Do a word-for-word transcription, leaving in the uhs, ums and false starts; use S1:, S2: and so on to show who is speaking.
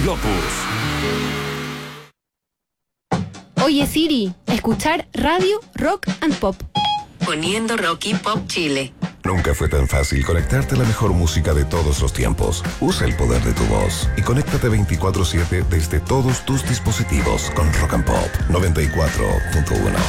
S1: Locus.
S2: Oye Siri, escuchar radio, rock and pop.
S3: Poniendo Rock y Pop Chile.
S4: Nunca fue tan fácil conectarte a la mejor música de todos los tiempos. Usa el poder de tu voz y conéctate veinticuatro siete desde todos tus dispositivos con Rock and Pop noventa y cuatro punto uno.